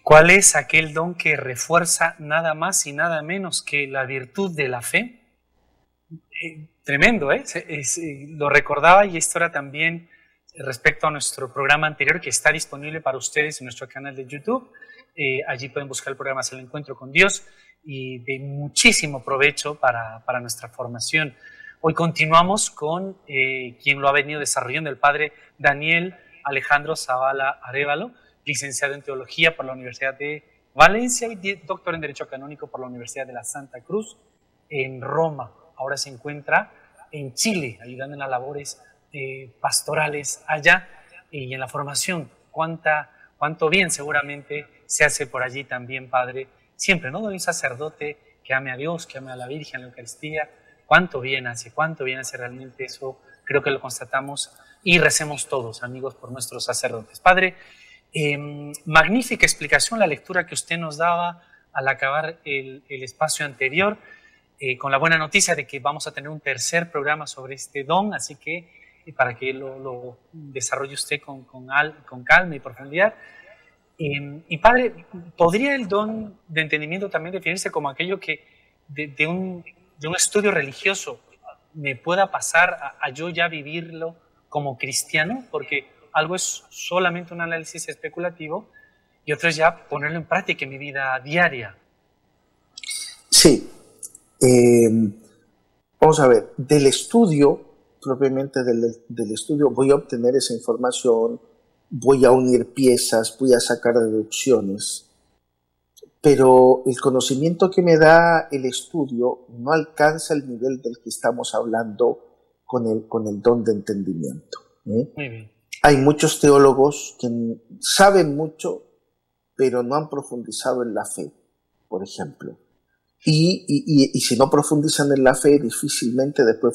¿Cuál es aquel don que refuerza nada más y nada menos que la virtud de la fe? Tremendo, ¿eh? Lo recordaba, y esto era también respecto a nuestro programa anterior que está disponible para ustedes en nuestro canal de YouTube. Allí pueden buscar el programa El Encuentro con Dios, y de muchísimo provecho para nuestra formación. Hoy continuamos con quien lo ha venido desarrollando, el padre Daniel Alejandro Zavala Arévalo, licenciado en Teología por la Universidad de Valencia y doctor en Derecho Canónico por la Universidad de la Santa Cruz en Roma. Ahora se encuentra en Chile, ayudando en las labores pastorales allá y en la formación. Cuánto bien seguramente se hace por allí también, padre, siempre, ¿no? De un sacerdote que ame a Dios, que ame a la Virgen, a la Eucaristía. Cuánto bien hace realmente eso. Creo que lo constatamos y recemos todos, amigos, por nuestros sacerdotes. Padre, magnífica explicación la lectura que usted nos daba al acabar el espacio anterior, con la buena noticia de que vamos a tener un tercer programa sobre este don, así que para que lo desarrolle usted con calma y profundidad. Y padre, ¿podría el don de entendimiento también definirse como aquello que de un estudio religioso me pueda pasar a yo ya vivirlo como cristiano? Porque algo es solamente un análisis especulativo y otro es ya ponerlo en práctica en mi vida diaria. Sí. Vamos a ver, del estudio, propiamente del estudio, voy a obtener esa información, voy a unir piezas, voy a sacar deducciones, pero el conocimiento que me da el estudio no alcanza el nivel del que estamos hablando con el don de entendimiento. Muy bien. Hay muchos teólogos que saben mucho, pero no han profundizado en la fe, por ejemplo. Y si no profundizan en la fe, difícilmente después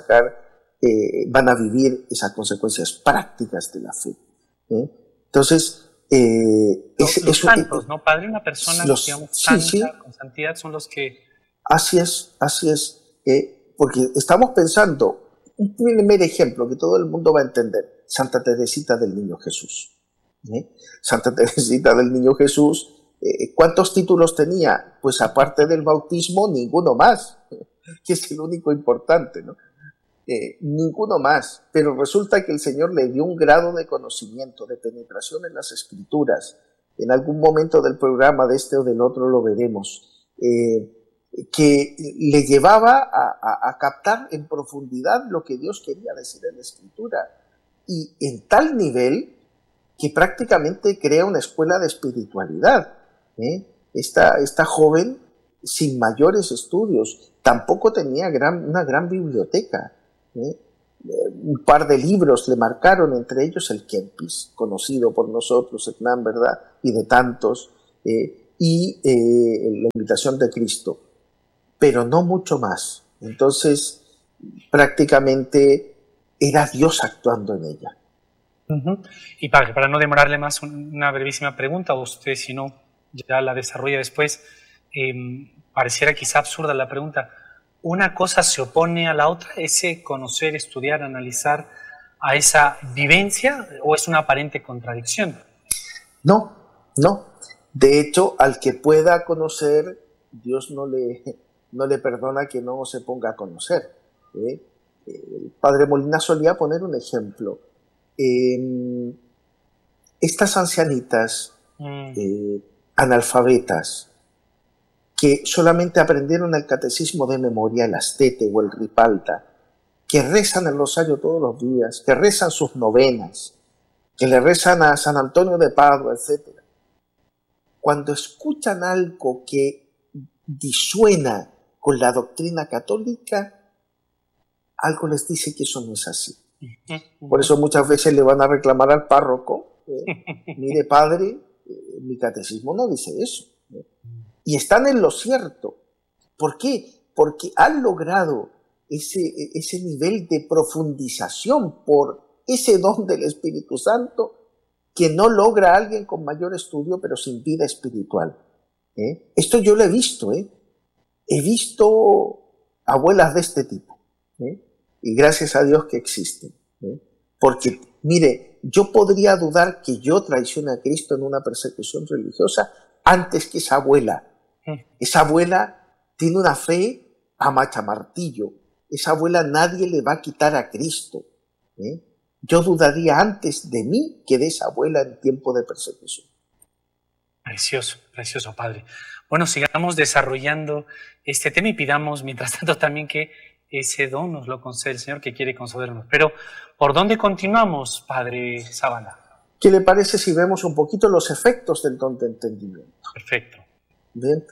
van a vivir esas consecuencias prácticas de la fe. Entonces, los santos, ¿no, padre? Una persona, digamos, santa, con santidad, son los que... Así es. Porque estamos pensando, un primer ejemplo que todo el mundo va a entender, Santa Teresita del Niño Jesús. Santa Teresita del Niño Jesús, ¿cuántos títulos tenía? Pues aparte del bautismo, ninguno más, que es el único importante, ¿no? Ninguno más, pero resulta que el Señor le dio un grado de conocimiento, de penetración en las Escrituras. En algún momento del programa de este o del otro lo veremos, que le llevaba a captar en profundidad lo que Dios quería decir en la Escritura, y en tal nivel que prácticamente crea una escuela de espiritualidad. Esta joven, sin mayores estudios, tampoco tenía una gran biblioteca. Un par de libros le marcaron, entre ellos el Kempis, conocido por nosotros, Hernán, ¿verdad? Y de tantos, y la Imitación de Cristo, pero no mucho más. Entonces, prácticamente era Dios actuando en ella. Y para no demorarle más, una brevísima pregunta, o usted, si no, ya la desarrolla después. Pareciera quizá absurda la pregunta. ¿Una cosa se opone a la otra, ese conocer, estudiar, analizar a esa vivencia, o es una aparente contradicción? No. De hecho, al que pueda conocer, Dios no le perdona que no se ponga a conocer. El padre Molina solía poner un ejemplo. Estas ancianitas analfabetas, que solamente aprendieron el catecismo de memoria, el Astete o el Ripalda, que rezan el rosario todos los días, que rezan sus novenas, que le rezan a San Antonio de Padua, etc. Cuando escuchan algo que disuena con la doctrina católica, algo les dice que eso no es así. Por eso muchas veces le van a reclamar al párroco, mire padre, mi catecismo no dice eso. Y están en lo cierto. ¿Por qué? Porque han logrado ese nivel de profundización por ese don del Espíritu Santo que no logra alguien con mayor estudio pero sin vida espiritual. Esto yo lo he visto. He visto abuelas de este tipo. Y gracias a Dios que existen. Porque Mire, yo podría dudar que yo traicione a Cristo en una persecución religiosa antes que esa abuela. Esa abuela tiene una fe a machamartillo. Esa abuela nadie le va a quitar a Cristo. Yo dudaría antes de mí que de esa abuela en tiempo de persecución. Precioso, precioso, Padre. Bueno, sigamos desarrollando este tema y pidamos, mientras tanto, también que ese don nos lo concede el Señor que quiere concedernos. Pero, ¿por dónde continuamos, Padre Zavala? ¿Qué le parece si vemos un poquito los efectos del don de entendimiento? Perfecto. Bien.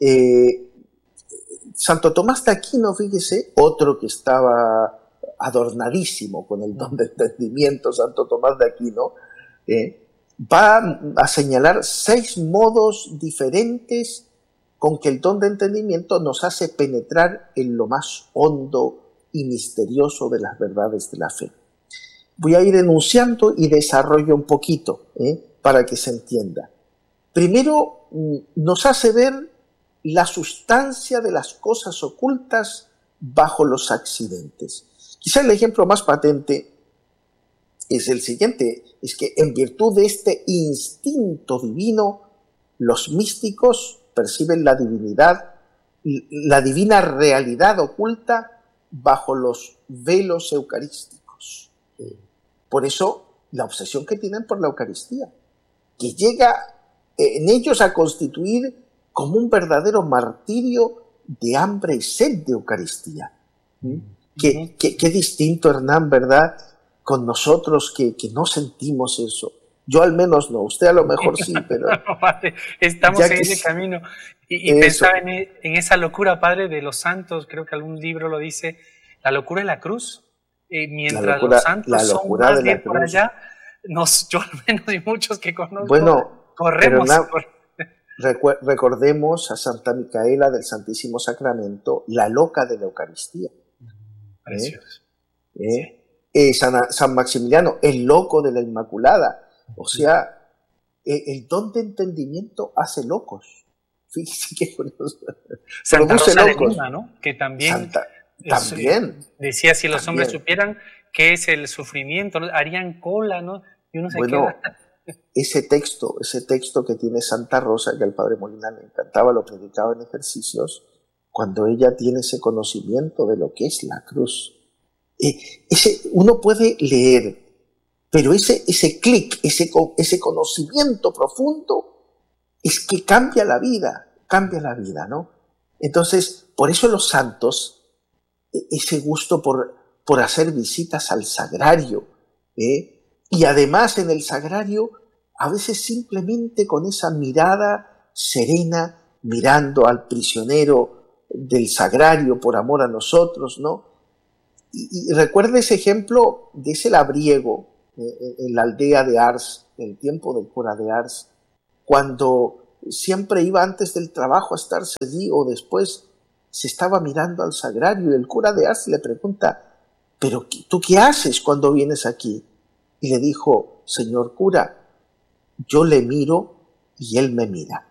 Santo Tomás de Aquino, fíjese, otro que estaba adornadísimo con el don de entendimiento, Santo Tomás de Aquino, va a señalar 6 modos diferentes con que el don de entendimiento nos hace penetrar en lo más hondo y misterioso de las verdades de la fe. Voy a ir enunciando y desarrollo un poquito para que se entienda. Primero, nos hace ver la sustancia de las cosas ocultas bajo los accidentes. Quizá el ejemplo más patente es el siguiente, es que en virtud de este instinto divino, los místicos perciben la divinidad, la divina realidad oculta bajo los velos eucarísticos. Por eso, la obsesión que tienen por la Eucaristía, que llega en ellos a constituir como un verdadero martirio de hambre y sed de Eucaristía. Qué distinto, Hernán, ¿verdad?, con nosotros que no sentimos eso. Yo al menos no, usted a lo mejor sí, pero... Estamos en ese camino. Y pensaba en esa locura, Padre, de los santos, creo que algún libro lo dice, la locura de la cruz. Mientras los santos son más bien por allá, yo al menos y muchos que conozco, corremos. Recordemos a Santa Micaela del Santísimo Sacramento, la loca de la Eucaristía. Precioso. San Maximiliano, el loco de la Inmaculada. O sea, el don de entendimiento hace locos. Fíjese qué curioso. Santa Rosa de Lima, ¿no? Que también, también decía, si los hombres supieran qué es el sufrimiento, harían cola, ¿no? Y uno se queda... Ese texto que tiene Santa Rosa, que al Padre Molina le encantaba, lo predicaba en ejercicios, cuando ella tiene ese conocimiento de lo que es la cruz. Uno puede leer, pero ese clic, ese conocimiento profundo, es que cambia la vida, ¿no? Entonces, por eso los santos, ese gusto por hacer visitas al sagrario, y además en el sagrario, a veces simplemente con esa mirada serena, mirando al prisionero del sagrario por amor a nosotros, ¿no? Y recuerda ese ejemplo de ese labriego en la aldea de Ars, en el tiempo del cura de Ars, cuando siempre iba antes del trabajo a estarse allí o después se estaba mirando al sagrario y el cura de Ars le pregunta, ¿pero tú qué haces cuando vienes aquí? Y le dijo, señor cura, yo le miro y él me mira.